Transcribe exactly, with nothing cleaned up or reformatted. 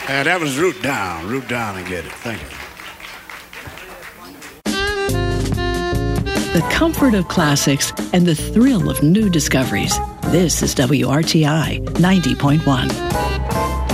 Uh, that was Root Down. Root Down and get it. Thank you. The comfort of classics and the thrill of new discoveries. This is W R T I ninety point one.